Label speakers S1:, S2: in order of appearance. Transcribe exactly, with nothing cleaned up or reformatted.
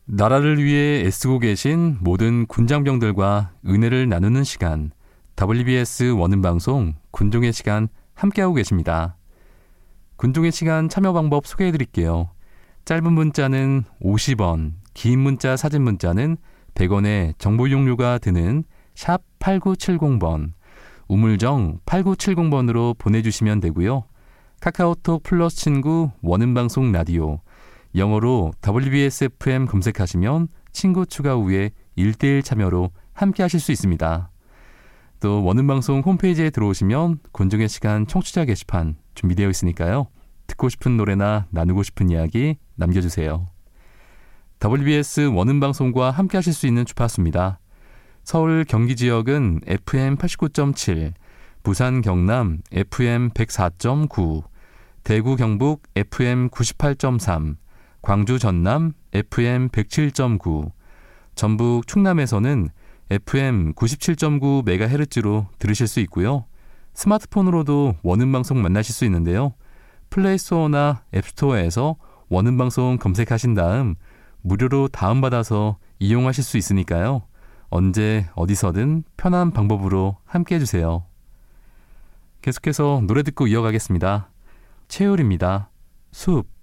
S1: 나라를 위해 애쓰고 계신 모든 군장병들과 은혜를 나누는 시간, 더블유비에스 원음방송 군종의 시간 함께하고 계십니다. 군종의 시간 참여 방법 소개해드릴게요. 짧은 문자는 오십 원, 긴 문자 사진 문자는 백 원의 정보 이용료가 드는 샵 팔구칠공 번, 우물정 팔구칠공 번으로 보내주시면 되고요. 카카오톡 플러스 친구 원음방송 라디오, 영어로 더블유비에스 에프엠 검색하시면 친구 추가 후에 일 대일 참여로 함께 하실 수 있습니다. 또 원음방송 홈페이지에 들어오시면 군종의 시간 청취자 게시판 준비되어 있으니까요. 듣고 싶은 노래나 나누고 싶은 이야기 남겨주세요. 더블유비에스 원음방송과 함께 하실 수 있는 주파수입니다. 서울 경기 지역은 에프엠 팔십구 점 칠, 부산 경남 에프엠 백사 점 구, 대구 경북 에프엠 구십팔 점 삼, 광주 전남 에프엠 백칠 점 구, 전북 충남에서는 에프엠 구십칠 점 구 메가헤르츠로 들으실 수 있고요. 스마트폰으로도 원음방송 만나실 수 있는데요. 플레이스토어나 앱스토어에서 원음방송 검색하신 다음 무료로 다운받아서 이용하실 수 있으니까요. 언제 어디서든 편한 방법으로 함께 해주세요. 계속해서 노래 듣고 이어가겠습니다. 채율입니다. 숲.